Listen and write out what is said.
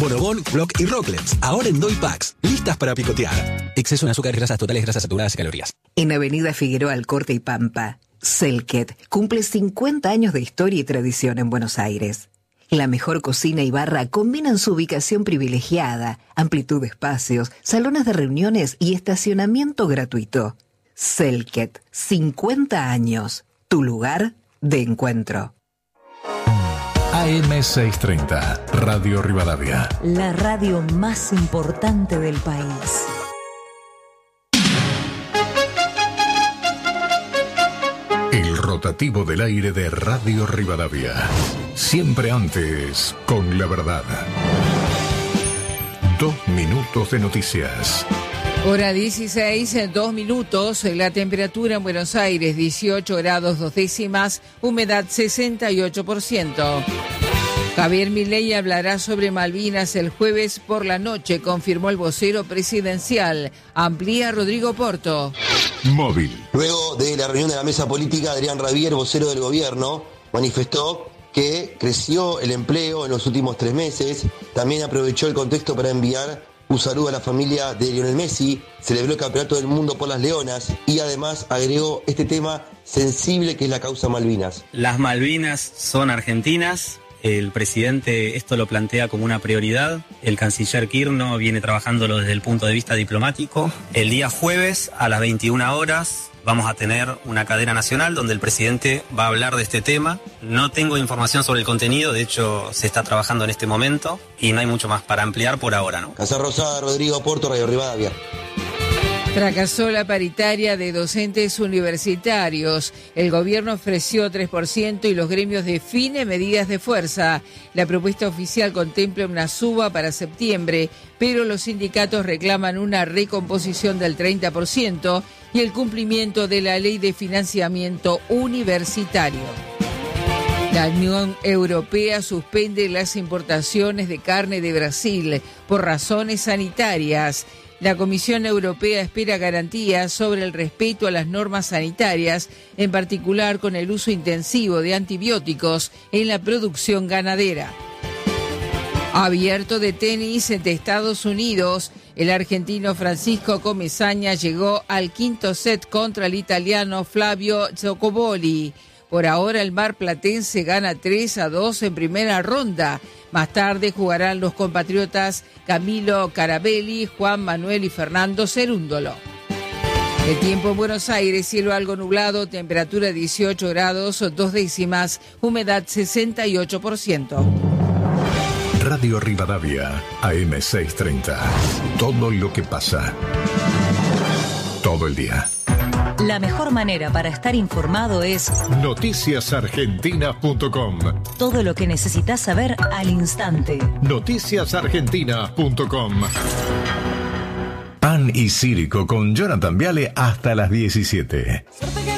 Bonobón, Block y Rocklets, ahora en Doy Packs, listas para picotear. Exceso en azúcares, grasas totales, grasas saturadas y calorías. En Avenida Figueroa Alcorte y Pampa, Selket cumple 50 años de historia y tradición en Buenos Aires. La mejor cocina y barra combinan su ubicación privilegiada, amplitud de espacios, salones de reuniones y estacionamiento gratuito. Selket, 50 años, tu lugar de encuentro. AM630, Radio Rivadavia. La radio más importante del país. El rotativo del aire de Radio Rivadavia. Siempre antes, con la verdad. 2 minutos de noticias. Hora 16, 2 minutos. La temperatura en Buenos Aires, 18 grados 2 décimas, humedad 68%. Javier Milei hablará sobre Malvinas el jueves por la noche, confirmó el vocero presidencial. Amplía Rodrigo Porto. Móvil. Luego de la reunión de la mesa política, Adrián Rabier, vocero del gobierno, manifestó que creció el empleo en los últimos 3 meses. También aprovechó el contexto para enviar un saludo a la familia de Lionel Messi, celebró el campeonato del mundo por las Leonas y además agregó este tema sensible que es la causa Malvinas. Las Malvinas son argentinas. El presidente esto lo plantea como una prioridad. El canciller Kirchner viene trabajándolo desde el punto de vista diplomático. El día jueves a las 21 horas vamos a tener una cadena nacional donde el presidente va a hablar de este tema. No tengo información sobre el contenido, de hecho se está trabajando en este momento y no hay mucho más para ampliar por ahora, ¿no? Casa Rosada, Rodrigo Porto, Radio Rivadavia. Fracasó la paritaria de docentes universitarios. El gobierno ofreció 3% y los gremios definen medidas de fuerza. La propuesta oficial contempla una suba para septiembre, pero los sindicatos reclaman una recomposición del 30% y el cumplimiento de la ley de financiamiento universitario. La Unión Europea suspende las importaciones de carne de Brasil por razones sanitarias. La Comisión Europea espera garantías sobre el respeto a las normas sanitarias, en particular con el uso intensivo de antibióticos en la producción ganadera. Abierto de tenis de Estados Unidos, el argentino Francisco Comesaña llegó al 5º set contra el italiano Flavio Zoccoboli. Por ahora el marplatense gana 3-2 en primera ronda. Más tarde jugarán los compatriotas Camilo Carabelli, Juan Manuel y Fernando Cerúndolo. El tiempo en Buenos Aires, cielo algo nublado, temperatura 18 grados 2 décimas, humedad 68%. Radio Rivadavia, AM630. Todo lo que pasa. Todo el día. La mejor manera para estar informado es noticiasargentina.com. Todo lo que necesitas saber al instante. Noticiasargentina.com. Pan y Círico con Jonathan Viale hasta las 17.